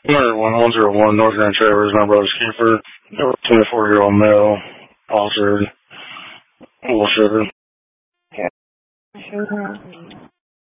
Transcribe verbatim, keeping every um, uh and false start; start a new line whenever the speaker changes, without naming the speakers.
one zero one North Grand Traverse, my brother's keeper. twenty-four-year-old male, officer, Little Sugar.
Okay.